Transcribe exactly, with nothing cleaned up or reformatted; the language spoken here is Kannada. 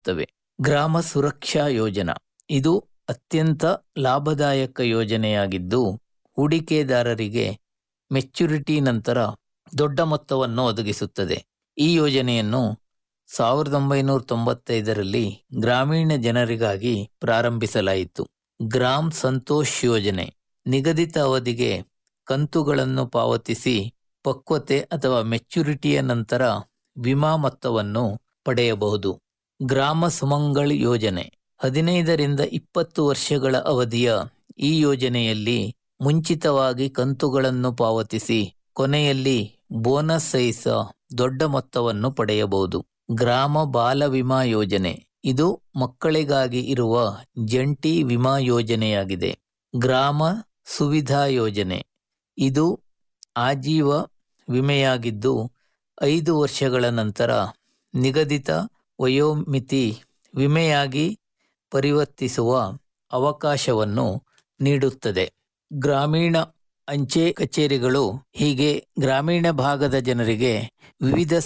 ನೀಡುತ್ತವೆ. ಗ್ರಾಮ ಸುರಕ್ಷಾ ಯೋಜನಾ ಇದು ಅತ್ಯಂತ ಲಾಭದಾಯಕ ಯೋಜನೆಯಾಗಿದ್ದು ಹೂಡಿಕೆದಾರರಿಗೆ ಮೆಚ್ಯೂರಿಟಿ ನಂತರ ದೊಡ್ಡ ಮೊತ್ತವನ್ನು ಒದಗಿಸುತ್ತದೆ. ಈ ಯೋಜನೆಯನ್ನು ಸಾವಿರದ ಒಂಬೈನೂರ ತೊಂಬತ್ತೈದರಲ್ಲಿ ಗ್ರಾಮೀಣ ಜನರಿಗಾಗಿ ಪ್ರಾರಂಭಿಸಲಾಯಿತು. ಗ್ರಾಮ್ ಸಂತೋಷ್ ಯೋಜನೆ ನಿಗದಿತ ಅವಧಿಗೆ ಕಂತುಗಳನ್ನು ಪಾವತಿಸಿ ಪಕ್ವತೆ ಅಥವಾ ಮೆಚ್ಯೂರಿಟಿಯ ನಂತರ ವಿಮಾ ಮೊತ್ತವನ್ನು ಪಡೆಯಬಹುದು. ಗ್ರಾಮ ಸುಮಂಗಳ್ ಯೋಜನೆ ಹದಿನೈದರಿಂದ ಇಪ್ಪತ್ತು ವರ್ಷಗಳ ಅವಧಿಯ ಈ ಯೋಜನೆಯಲ್ಲಿ ಮುಂಚಿತವಾಗಿ ಕಂತುಗಳನ್ನು ಪಾವತಿಸಿ ಕೊನೆಯಲ್ಲಿ ಬೋನಸ್ ಸಹಿತ ದೊಡ್ಡ ಮೊತ್ತವನ್ನು ಪಡೆಯಬಹುದು. ಗ್ರಾಮ ಬಾಲ ವಿಮಾ ಯೋಜನೆ ಇದು ಮಕ್ಕಳಿಗಾಗಿ ಇರುವ ಜಂಟಿ ವಿಮಾ ಯೋಜನೆಯಾಗಿದೆ. ಗ್ರಾಮ ಸುವಿಧಾ ಯೋಜನೆ ಇದು ಆಜೀವ ವಿಮೆಯಾಗಿದ್ದು ಐದು ವರ್ಷಗಳ ನಂತರ ನಿಗದಿತ ವಯೋಮಿತಿ ವಿಮೆಯಾಗಿ ಪರಿವರ್ತಿಸುವ ಅವಕಾಶವನ್ನು ನೀಡುತ್ತದೆ. ಗ್ರಾಮೀಣ ಅಂಚೆ ಕಚೇರಿಗಳು ಹೀಗೆ ಗ್ರಾಮೀಣ ಭಾಗದ ಜನರಿಗೆ ವಿವಿಧ